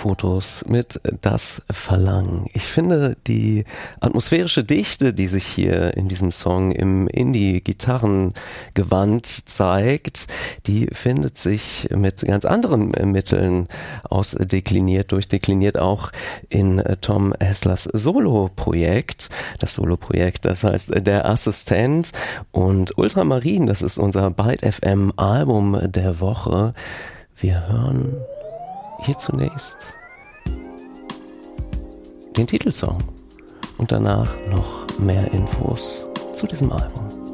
Fotos mit Das Verlangen. Ich finde die atmosphärische Dichte, die sich hier in diesem Song im Indie-Gitarrengewand zeigt, die findet sich mit ganz anderen Mitteln durchdekliniert auch in Tom Hesslers Solo-Projekt. Das Solo-Projekt, das heißt Der Assistent, und Ultramarin, das ist unser Byte FM Album der Woche. Wir hören hier zunächst den Titelsong und danach noch mehr Infos zu diesem Album.